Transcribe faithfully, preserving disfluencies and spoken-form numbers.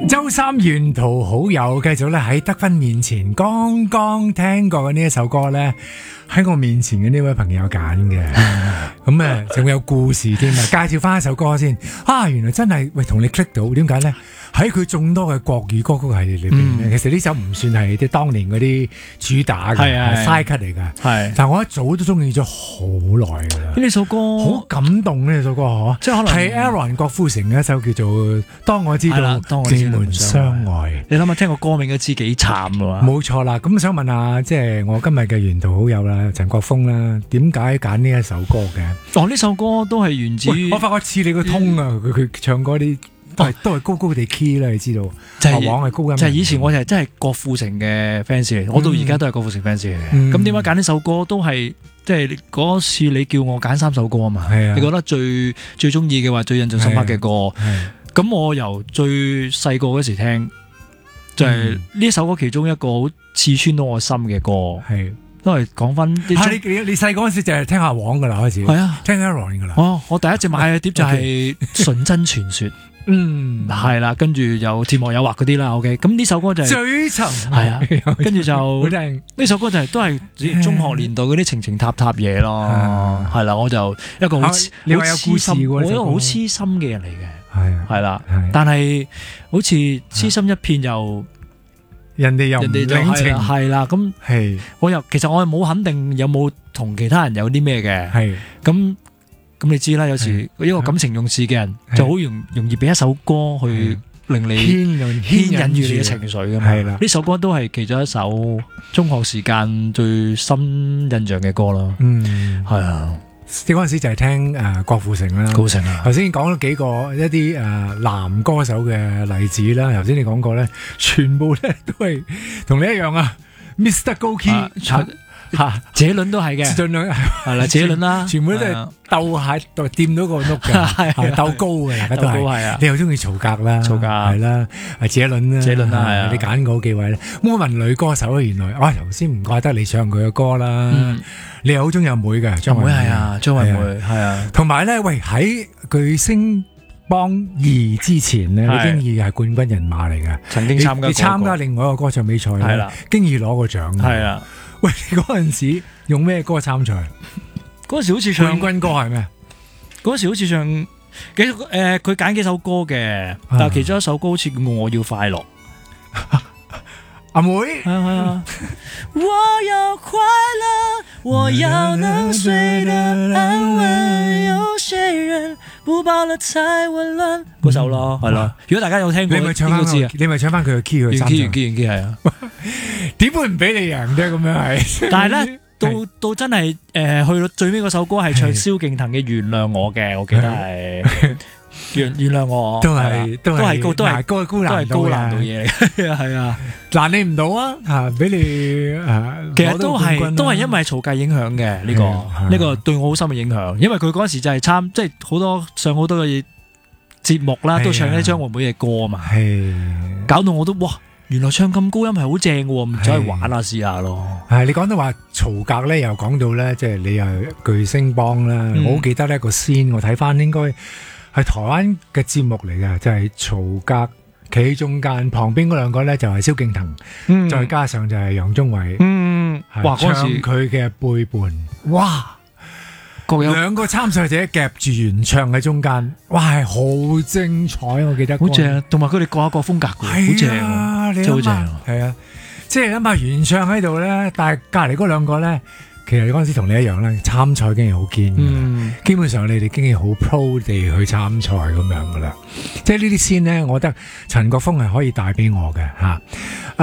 周三沿途好友繼續咧喺德芬面前，剛剛聽過嘅呢一首歌咧，喺我面前嘅呢位朋友揀嘅，咁啊仲有故事添啊！介紹翻一首歌先啊，原來真係喂同你 click 到，點解咧？喺佢眾多嘅國語歌曲系列裏邊咧，嗯、其實呢首唔算係啲當年嗰啲主打嘅，係 side cut 嚟㗎。係，但我一早都中意咗好耐㗎啦。呢首歌好感動呢首歌嗬，即係可能係 Aaron 郭富城嘅一首叫做《當我知道你們相愛》。你諗下聽個歌名都知幾慘㗎。冇錯啦，咁想問下，即係我今日嘅沿途好友啦，陳國峰啦，點解揀呢一首歌嘅？ 哦，呢首歌都係源自於我發覺似你個通啊，佢佢唱歌啲。都係都係高高地 key 啦，你知道？就係往係高音。 就係以前我係真係郭富城嘅 fans 嚟，我到而家都係郭富城 fans 嚟嘅。咁點解揀呢首歌都係即係嗰次你叫我揀三首歌啊嘛？係啊。你覺得最最中意嘅話，最印象深刻嘅歌。咁我由最細個嗰時聽，就係呢首歌其中一個好刺穿到我心嘅歌。係。都係講翻啲。你你你細個嗰時就係聽下黃噶啦開始。係啊，聽 Aaron 噶啦。哦，我第一隻買嘅碟就係《純真傳說》。嗯，係啦，跟住有節目有畫嗰啲啦 ，OK，咁呢首歌就係追尋，係啊，跟住就呢首歌就係都係中學年代嗰啲情情塔塔嘢咯，係啦，我就一個好你話有故事喎，我一個好痴心嘅人嚟嘅，係啊，係啦，但係好似痴心一片又人哋又人哋領情，係啦，咁係我又其實我係冇肯定有冇同其他人有啲咩嘅，係咁。咁你知啦，有時一個感情用事嘅人就好容容易俾一首歌去令你牽引住你嘅情緒噶嘛。係啦，呢首歌都係其中一首中學時間最深印象嘅歌啦。嗯，係啊，嗰陣時就係聽誒郭富城啦，郭富城啊。頭先講咗幾個一啲誒男歌手嘅例子啦。頭先你講過咧，全部咧都係同你一樣啊 ，Mister 高 key。吓，這輪都係嘅，盡量係啦，這輪啦，全部都係鬥下鬥掂到個碌嘅，係鬥高嘅，大家都係。你又中意曹格啦，曹格係啦，啊這輪啦，這輪啦，係啊，你揀嗰幾位咧。咁我問女歌手咧，原來哇，頭先唔怪得你唱佢嘅歌啦，你又好中意阿妹嘅，張惠妹係啊，張惠妹係啊，同埋咧，喂喺巨星幫二之前咧，你經已係冠軍人馬嚟嘅，曾經參加你參加另外一個歌唱比賽咧，經已攞過獎，係啦。喂，你嗰陣時用咩歌參賽？嗰陣時好似唱冠軍歌係咩？嗰陣時好似唱幾誒，佢揀幾首歌嘅，但係其中一首歌好似叫《我要快樂》。阿妹，係啊係啊，我要快樂，我要能睡得安穩。有些人不飽了才溫暖。嗰首咯，係咯。如果大家有聽過，你咪唱翻佢，你咪唱翻佢嘅 key 去參賽。原 key 原 key 係啊。點會唔俾你贏啫？咁樣係，但係咧到到真係誒去到最尾嗰首歌係唱蕭敬騰嘅《原諒我》嘅，我記得係原原諒我，都係都係高都係高高難度嘢嚟，係啊，難你唔到啊吓，俾你誒，其實都係都係因為曹格影響嘅呢個呢個對我好深嘅影響，因為佢嗰時就係參即係好多上好多嘅節目啦，都唱啲張惠妹嘅歌啊嘛，係搞到我都哇！原來唱咁高音係好正嘅喎，唔走去玩下試下咯。係你講到話曹格咧，又講到咧，即係你又巨星幫啦。嗯、我好記得呢個先，我睇翻應該係台灣嘅節目嚟嘅，就係、是、曹格企喺中間，旁邊嗰兩個咧就係蕭敬騰，嗯、再加上就係楊宗緯。嗯，哇！唱佢嘅背叛，哇！兩個參賽者夾住原唱喺中間，哇，係好精彩！我記得好正，同埋佢哋各有各風格嘅，好正啊！真係好正，係啊！即係諗下原唱喺度咧，但係隔籬嗰兩個咧，其實嗰陣時同你一樣咧，參賽經驗好堅嘅，基本上你哋經驗好 pro 地去參賽咁樣噶啦。即係呢啲先咧，我覺得陳國峰係可以帶俾我嘅吓。